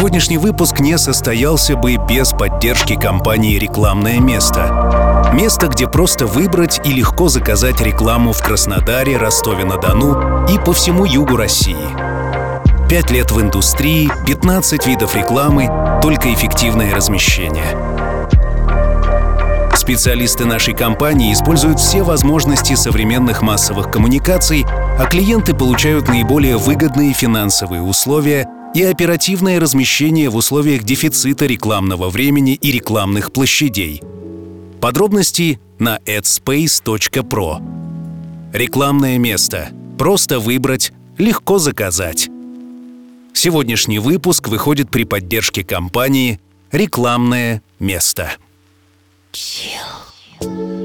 Сегодняшний выпуск не состоялся бы без поддержки компании «Рекламное место». Место, где просто выбрать и легко заказать рекламу в Краснодаре, Ростове-на-Дону и по всему югу России. 5 лет в индустрии, 15 видов рекламы, только эффективное размещение. Специалисты нашей компании используют все возможности современных массовых коммуникаций, а клиенты получают наиболее выгодные финансовые условия и оперативное размещение в условиях дефицита рекламного времени и рекламных площадей. Подробности на adspace.pro. Рекламное место. Просто выбрать, легко заказать. Сегодняшний выпуск выходит при поддержке компании «Рекламное место».